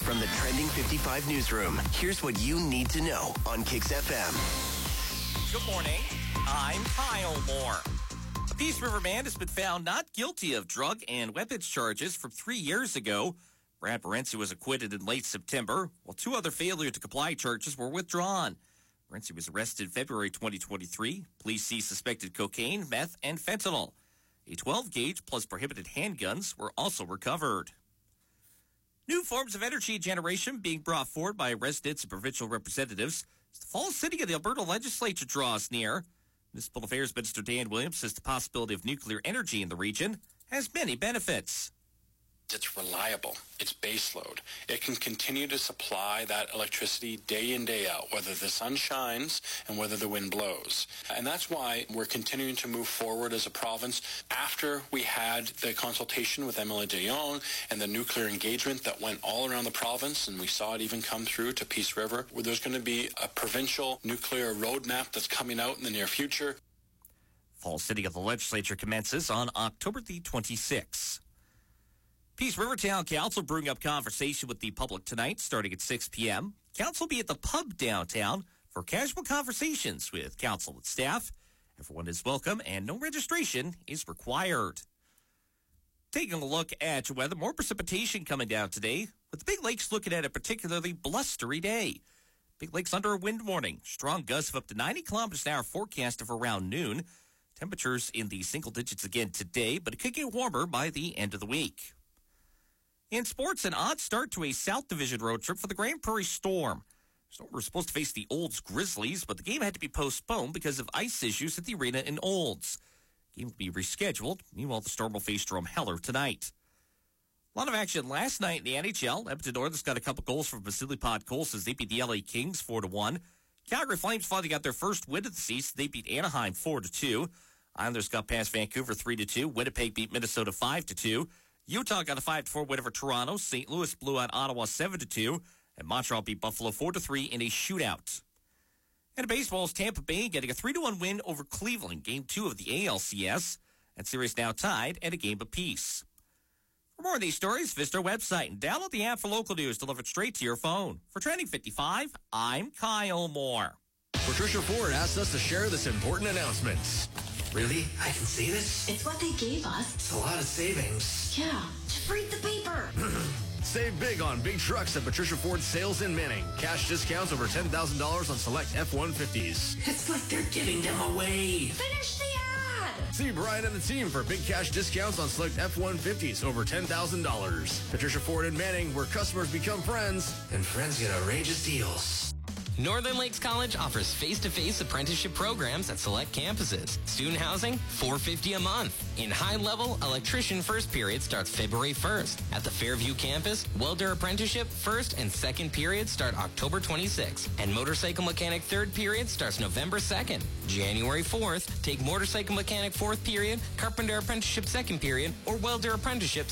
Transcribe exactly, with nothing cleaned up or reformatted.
From the Trending fifty-five newsroom, here's what you need to know on Kix F M. Good morning. I'm Kyle Moore. A Peace River man has been found not guilty of drug and weapons charges from three years ago. Brad Morency was acquitted in late September, while two other failure to comply charges were withdrawn. Morency was arrested in February twenty twenty-three. Police seized suspected cocaine, meth, and fentanyl. A twelve gauge plus prohibited handguns were also recovered. New forms of energy generation being brought forward by residents and provincial representatives as the fall sitting of the Alberta legislature draws near. Municipal Affairs Minister Dan Williams says the possibility of nuclear energy in the region has many benefits. It's reliable. It's baseload. It can continue to supply that electricity day in, day out, whether the sun shines and whether the wind blows. And that's why we're continuing to move forward as a province. After we had the consultation with Emily DeYoung and the nuclear engagement that went all around the province, and we saw it even come through to Peace River, where there's going to be a provincial nuclear roadmap that's coming out in the near future. Fall sitting of the legislature commences on October the twenty-sixth. Peace River Town Council brewing up conversation with the public tonight starting at six p.m. Council will be at the pub downtown for casual conversations with council and staff. Everyone is welcome and no registration is required. Taking a look at your weather, more precipitation coming down today, with the Big Lakes looking at a particularly blustery day. Big Lakes under a wind warning. Strong gusts of up to ninety kilometers an hour forecast of around noon. Temperatures in the single digits again today, but it could get warmer by the end of the week. In sports, an odd start to a South Division road trip for the Grand Prairie Storm. Storm were supposed to face the Olds Grizzlies, but the game had to be postponed because of ice issues at the arena in Olds. The game will be rescheduled. Meanwhile, the Storm will face Drumheller tonight. A lot of action last night in the N H L. Edmonton Oilers got a couple goals from Vasily Podkolzin as they beat the L A Kings four to one. Calgary Flames finally got their first win of the season. They beat Anaheim four to two. Islanders got past Vancouver three to two. Winnipeg beat Minnesota five to two. Utah got a five to four win over Toronto. Saint Louis blew out Ottawa seven to two. And Montreal beat Buffalo four to three in a shootout. And in baseball's Tampa Bay getting a three to one win over Cleveland, game two of the A L C S. That series now tied at a game apiece. For more of these stories, visit our website and download the app for local news delivered straight to your phone. For Trending fifty-five, I'm Kyle Moore. Patricia Ford asked us to share this important announcement. Really? I can see this? It's what they gave us. It's a lot of savings. Yeah, just read the paper. Save big on big trucks at Patricia Ford Sales in Manning. Cash discounts over ten thousand dollars on select F one fifties. It's like they're giving them away. Finish the ad. See Brian and the team for big cash discounts on select F one fifties over ten thousand dollars. Patricia Ford in Manning, where customers become friends. And friends get outrageous deals. Northern Lakes College offers face-to-face apprenticeship programs at select campuses. Student housing, four hundred fifty dollars a month. In high-level, electrician first period starts February first. At the Fairview campus, welder apprenticeship first and second period start October twenty-sixth. And motorcycle mechanic third period starts November second. January fourth, take motorcycle mechanic fourth period, carpenter apprenticeship second period, or welder apprenticeship